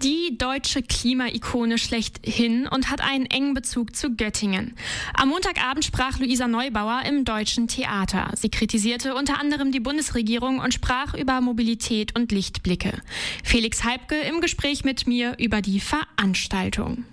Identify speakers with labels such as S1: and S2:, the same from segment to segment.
S1: die deutsche Klimaikone schlechthin und hat einen engen Bezug zu Göttingen. Am Montagabend sprach Luisa Neubauer im Deutschen Theater. Sie kritisierte unter anderem die Bundesregierung und sprach über Mobilität und Lichtblicke. Felix Heibke im Gespräch mit mir über die Veranstaltung.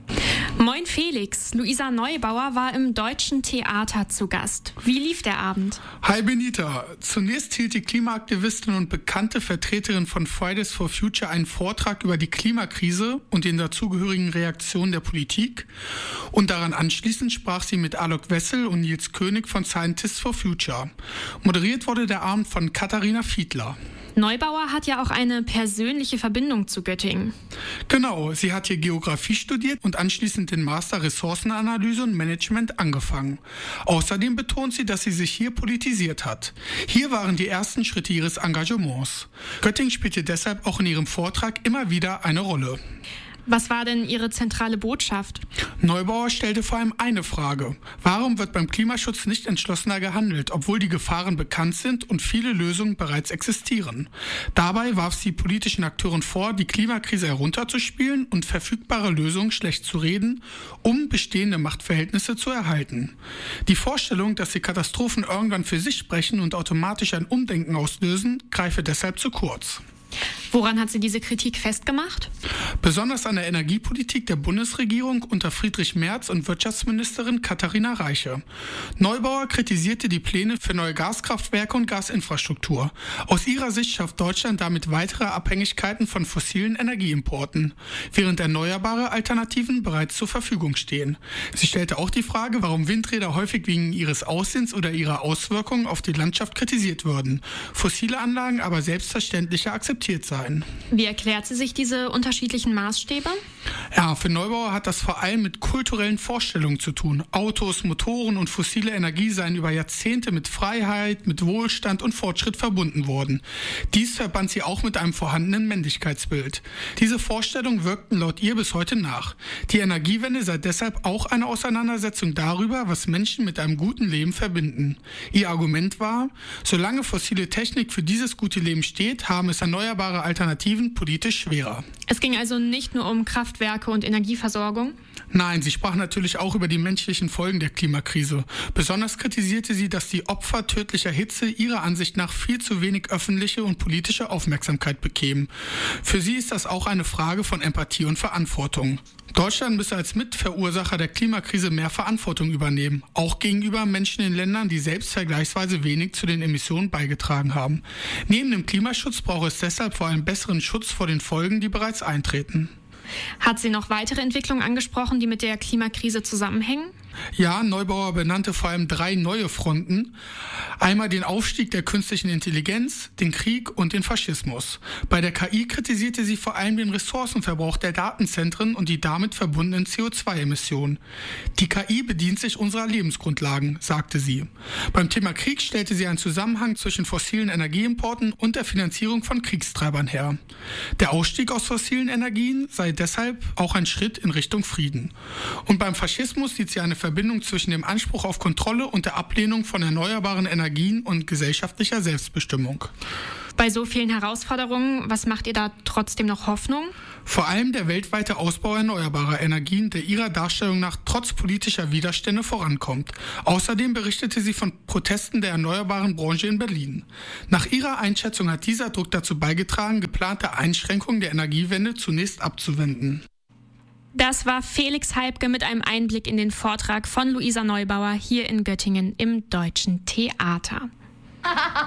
S1: Moin Felix, Luisa Neubauer war im Deutschen Theater zu Gast. Wie lief der Abend?
S2: Hi Benita. Zunächst hielt die Klimaaktivistin und bekannte Vertreterin von Fridays for Future einen Vortrag über die Klimakrise und den dazugehörigen Reaktionen der Politik. Und daran anschließend sprach sie mit Alok Wessel und Nils König von Scientists for Future. Moderiert wurde der Abend von Katharina Fiedler.
S1: Neubauer hat ja auch eine persönliche Verbindung zu Göttingen.
S2: Genau, sie hat hier Geografie studiert und anschließend den Master Ressourcenanalyse und Management angefangen. Außerdem betont sie, dass sie sich hier politisiert hat. Hier waren die ersten Schritte ihres Engagements. Göttingen spielte deshalb auch in ihrem Vortrag immer wieder eine Rolle.
S1: Was war denn Ihre zentrale Botschaft?
S2: Neubauer stellte vor allem eine Frage. Warum wird beim Klimaschutz nicht entschlossener gehandelt, obwohl die Gefahren bekannt sind und viele Lösungen bereits existieren? Dabei warf sie politischen Akteuren vor, die Klimakrise herunterzuspielen und verfügbare Lösungen schlecht zu reden, um bestehende Machtverhältnisse zu erhalten. Die Vorstellung, dass die Katastrophen irgendwann für sich sprechen und automatisch ein Umdenken auslösen, greife deshalb zu kurz.
S1: Woran hat sie diese Kritik festgemacht?
S2: Besonders an der Energiepolitik der Bundesregierung unter Friedrich Merz und Wirtschaftsministerin Katharina Reiche. Neubauer kritisierte die Pläne für neue Gaskraftwerke und Gasinfrastruktur. Aus ihrer Sicht schafft Deutschland damit weitere Abhängigkeiten von fossilen Energieimporten, während erneuerbare Alternativen bereits zur Verfügung stehen. Sie stellte auch die Frage, warum Windräder häufig wegen ihres Aussehens oder ihrer Auswirkungen auf die Landschaft kritisiert würden, fossile Anlagen aber selbstverständlicher akzeptiert seien.
S1: Wie erklärt sie sich diese unterschiedlichen Maßstäbe?
S2: Ja, für Neubauer hat das vor allem mit kulturellen Vorstellungen zu tun. Autos, Motoren und fossile Energie seien über Jahrzehnte mit Freiheit, mit Wohlstand und Fortschritt verbunden worden. Dies verband sie auch mit einem vorhandenen Männlichkeitsbild. Diese Vorstellungen wirkten laut ihr bis heute nach. Die Energiewende sei deshalb auch eine Auseinandersetzung darüber, was Menschen mit einem guten Leben verbinden. Ihr Argument war, solange fossile Technik für dieses gute Leben steht, haben es erneuerbare Alternativen politisch schwerer.
S1: Es ging also nicht nur um Kraftwerke und Energieversorgung?
S2: Nein, sie sprach natürlich auch über die menschlichen Folgen der Klimakrise. Besonders kritisierte sie, dass die Opfer tödlicher Hitze ihrer Ansicht nach viel zu wenig öffentliche und politische Aufmerksamkeit bekämen. Für sie ist das auch eine Frage von Empathie und Verantwortung. Deutschland müsse als Mitverursacher der Klimakrise mehr Verantwortung übernehmen, auch gegenüber Menschen in Ländern, die selbst vergleichsweise wenig zu den Emissionen beigetragen haben. Neben dem Klimaschutz braucht es deshalb vor allem besseren Schutz vor den Folgen, die bereits eintreten.
S1: Hat sie noch weitere Entwicklungen angesprochen, die mit der Klimakrise zusammenhängen?
S2: Ja, Neubauer benannte vor allem 3 neue Fronten. Einmal den Aufstieg der künstlichen Intelligenz, den Krieg und den Faschismus. Bei der KI kritisierte sie vor allem den Ressourcenverbrauch der Datenzentren und die damit verbundenen CO2-Emissionen. Die KI bedient sich unserer Lebensgrundlagen, sagte sie. Beim Thema Krieg stellte sie einen Zusammenhang zwischen fossilen Energieimporten und der Finanzierung von Kriegstreibern her. Der Ausstieg aus fossilen Energien sei deshalb auch ein Schritt in Richtung Frieden. Und beim Faschismus sieht sie eine Verbindung zwischen dem Anspruch auf Kontrolle und der Ablehnung von erneuerbaren Energien und gesellschaftlicher Selbstbestimmung.
S1: Bei so vielen Herausforderungen, was macht ihr da trotzdem noch Hoffnung?
S2: Vor allem der weltweite Ausbau erneuerbarer Energien, der ihrer Darstellung nach trotz politischer Widerstände vorankommt. Außerdem berichtete sie von Protesten der erneuerbaren Branche in Berlin. Nach ihrer Einschätzung hat dieser Druck dazu beigetragen, geplante Einschränkungen der Energiewende zunächst abzuwenden.
S1: Das war Felix Heibke mit einem Einblick in den Vortrag von Luisa Neubauer hier in Göttingen im Deutschen Theater.